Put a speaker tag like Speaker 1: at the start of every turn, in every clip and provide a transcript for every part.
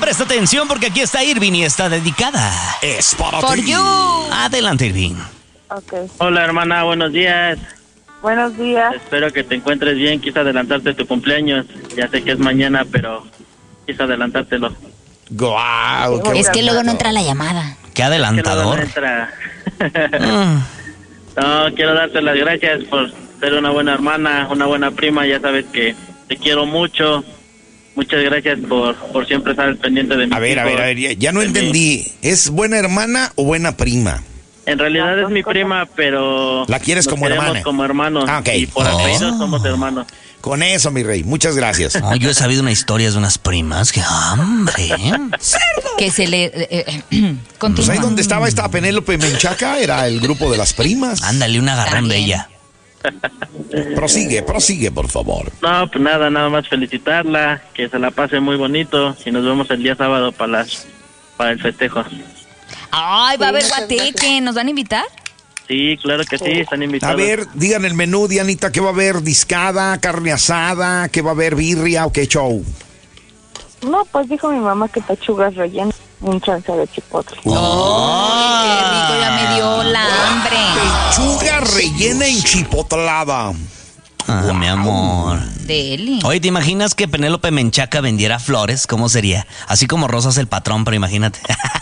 Speaker 1: presta atención porque aquí está Irving y está dedicada.
Speaker 2: Es para
Speaker 3: For
Speaker 2: ti.
Speaker 3: you.
Speaker 1: Adelante, Irving.
Speaker 4: Okay.
Speaker 5: Hola hermana, buenos días.
Speaker 4: Buenos días.
Speaker 5: Espero que te encuentres bien. Quise adelantarte tu cumpleaños. Ya sé que es mañana, pero quise adelantártelo.
Speaker 2: Guau, qué
Speaker 3: Es que
Speaker 2: bonito.
Speaker 3: luego no entra la llamada.
Speaker 1: Qué
Speaker 5: Que luego no
Speaker 1: adelantador.
Speaker 5: entra.
Speaker 1: Mm.
Speaker 5: No, quiero darte las gracias por ser una buena hermana, una buena prima. Ya sabes que te quiero mucho. Muchas gracias por siempre estar pendiente de mí.
Speaker 2: A ver, ya no entendí. ¿Es buena hermana o buena prima?
Speaker 5: En realidad es mi prima, pero...
Speaker 2: ¿La quieres
Speaker 5: nos
Speaker 2: como
Speaker 5: queremos
Speaker 2: hermana?
Speaker 5: como hermanos.
Speaker 2: Ah, ok.
Speaker 5: Y por
Speaker 1: Oh.
Speaker 5: apellido somos hermanos.
Speaker 2: Con eso, mi rey. Muchas gracias.
Speaker 1: Oh, yo he sabido una historia de unas primas. ¡Qué hambre!
Speaker 3: Que se le...
Speaker 2: Pues
Speaker 3: continúa.
Speaker 2: ahí donde estaba esta Penélope Menchaca era el grupo de las primas.
Speaker 1: Ándale, un agarrón de
Speaker 3: También.
Speaker 1: ella.
Speaker 2: Prosigue, por favor.
Speaker 5: No, pues nada más felicitarla, que se la pase muy bonito y nos vemos el día sábado para el festejo.
Speaker 3: Ay, va a haber
Speaker 4: Sí, muchas
Speaker 3: guateque. ¿Nos van a invitar?
Speaker 5: Sí, claro que sí, están invitados.
Speaker 2: A ver, digan el menú, Dianita, ¿qué va a haber? ¿Discada, carne asada? ¿Qué va a haber? ¿Birria o qué show?
Speaker 4: No, pues dijo mi mamá que pechugas rellenas, un chance de chipotle.
Speaker 3: ¡Ay, qué rico! Ya me dio la hambre.
Speaker 2: Pechuga rellena enchipotlada.
Speaker 1: Ah, mi amor.
Speaker 3: Deli.
Speaker 1: Oye, ¿te imaginas que Penélope Menchaca vendiera flores? ¿Cómo sería? Así como Rosas el patrón, pero imagínate.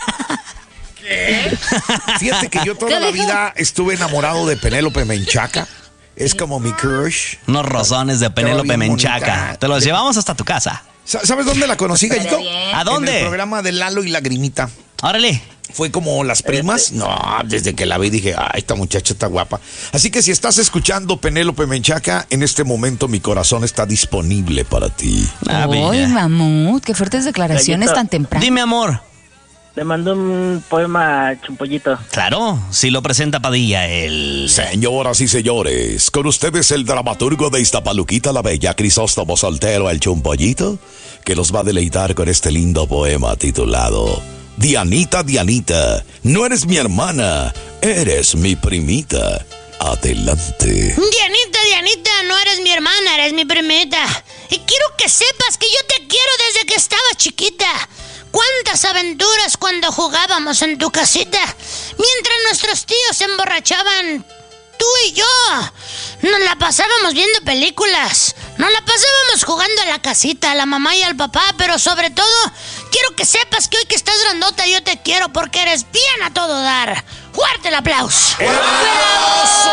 Speaker 2: Fíjate que yo toda la vida estuve enamorado de Penélope Menchaca. Es como mi crush.
Speaker 1: Unos rosones de Penélope
Speaker 2: bien
Speaker 1: Menchaca.
Speaker 2: bonita.
Speaker 1: Te los llevamos hasta tu casa.
Speaker 2: ¿Sabes dónde la conocí, Gallito?
Speaker 3: bien.
Speaker 1: ¿A
Speaker 2: En
Speaker 1: dónde?
Speaker 2: el programa de Lalo y Lagrimita.
Speaker 1: Órale.
Speaker 2: Fue como las primas. No, desde que la vi dije, ay, esta muchacha está guapa. Así que si estás escuchando Penélope Menchaca, en este momento mi corazón está disponible para ti.
Speaker 1: Ah,
Speaker 3: Ay,
Speaker 1: bella.
Speaker 3: mamut, qué fuertes declaraciones
Speaker 5: Gallito.
Speaker 3: tan temprano.
Speaker 1: Dime, amor.
Speaker 5: Le mandó un poema a Chumpollito.
Speaker 1: Claro, si lo presenta Padilla, el...
Speaker 2: Señoras y señores, con ustedes el dramaturgo de Iztapaluquita la Bella, Crisóstomo Soltero, el Chumpollito, que los va a deleitar con este lindo poema titulado Dianita, Dianita, no eres mi hermana, eres mi primita. Adelante.
Speaker 6: Dianita, no eres mi hermana, eres mi primita. Y quiero que sepas que yo te quiero desde que estabas chiquita. Cuántas aventuras cuando jugábamos en tu casita. Mientras nuestros tíos se emborrachaban, tú y yo nos la pasábamos viendo películas. Nos la pasábamos jugando a la casita, a la mamá y al papá. Pero sobre todo, quiero que sepas que hoy que estás grandota yo te quiero porque eres bien a todo dar. ¡Fuerte el aplauso!
Speaker 2: ¡Hermoso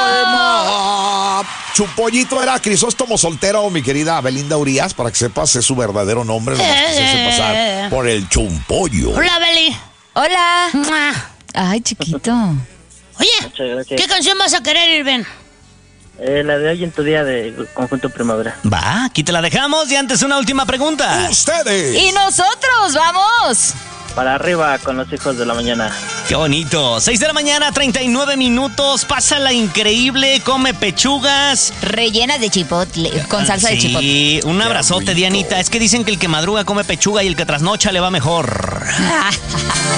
Speaker 2: poema! Chumpollito era Crisóstomo Soltero, mi querida Belinda Urias, para que sepas, es su verdadero nombre, nomás que se hace pasar por el Chumpollo.
Speaker 6: Hola, Beli.
Speaker 3: Hola.
Speaker 6: ¡Mua!
Speaker 3: Ay, chiquito.
Speaker 6: Oye,
Speaker 5: Muchas gracias.
Speaker 6: ¿qué canción vas a querer, Irben?
Speaker 5: La de hoy en tu día de Conjunto Primavera.
Speaker 1: Va, aquí te la dejamos y antes una última pregunta.
Speaker 2: ¡Ustedes!
Speaker 3: Y nosotros, vamos.
Speaker 5: Para arriba con los hijos de la mañana.
Speaker 1: Qué bonito. 6 de la mañana, 39 minutos. Pásala increíble, come pechugas.
Speaker 3: Rellenas de chipotle, con salsa de chipotle.
Speaker 1: Sí, un abrazote,
Speaker 2: rico.
Speaker 1: Dianita. Es que dicen que el que madruga come pechuga y el que trasnocha le va mejor.